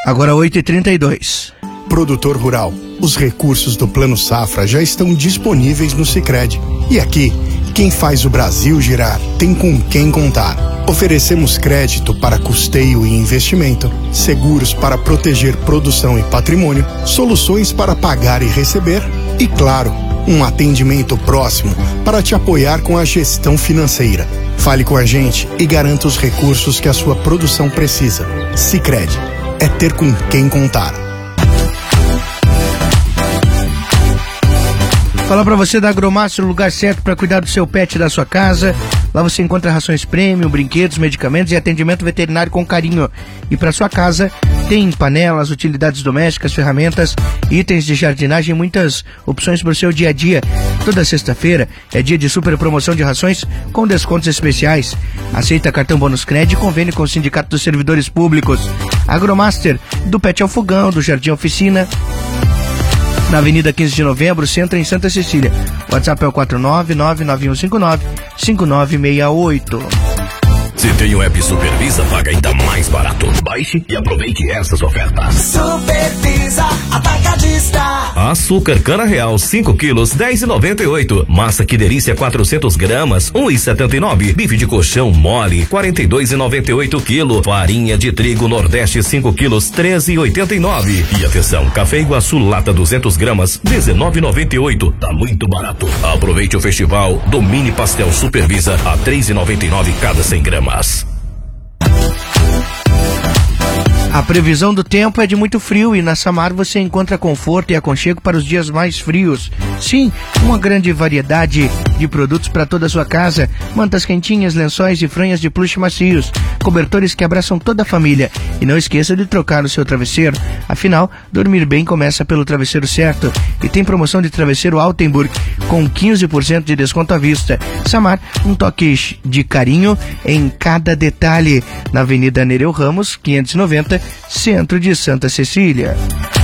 Agora 8h32. Produtor rural, os recursos do Plano Safra já estão disponíveis no Sicredi. E aqui, quem faz o Brasil girar tem com quem contar. Oferecemos crédito para custeio e investimento, seguros para proteger produção e patrimônio, soluções para pagar e receber e, claro, um atendimento próximo para te apoiar com a gestão financeira. Fale com a gente e garanta os recursos que a sua produção precisa. Sicredi, é ter com quem contar. Falar pra você da Agromaster, o lugar certo para cuidar do seu pet e da sua casa. Lá você encontra rações premium, brinquedos, medicamentos e atendimento veterinário com carinho. E para sua casa tem panelas, utilidades domésticas, ferramentas, itens de jardinagem e muitas opções para o seu dia a dia. Toda sexta-feira é dia de super promoção de rações com descontos especiais. Aceita cartão bônus crédito e convênio com o Sindicato dos Servidores Públicos. Agromaster, do Pet ao Fogão, do Jardim Oficina, na Avenida 15 de Novembro, centro em Santa Cecília. O WhatsApp é o 49991595968. Se tem o app Supervisa, paga ainda mais barato. Baixe e aproveite essas ofertas. Supervisa Atacadista. Açúcar cana real 5 quilos 10,98. Massa que delícia 400 gramas 1,79. Bife de colchão mole 42,98 quilo. Farinha de trigo Nordeste 5 quilos 13,89. E atenção, café Iguaçu lata 200 gramas 19,98. Tá muito barato. Aproveite o festival do Mini Pastel Supervisa a 3,99 cada 100 gramas. A previsão do tempo é de muito frio e na Samar você encontra conforto e aconchego para os dias mais frios. Sim, uma grande variedade de produtos para toda a sua casa. Mantas quentinhas, lençóis e franhas de plush macios, cobertores que abraçam toda a família. E não esqueça de trocar o seu travesseiro. Afinal, dormir bem começa pelo travesseiro certo. E tem promoção de travesseiro Altenburg com 15% de desconto à vista. Samar, um toque de carinho em cada detalhe. Na Avenida Nereu Ramos, 590, centro de Santa Cecília.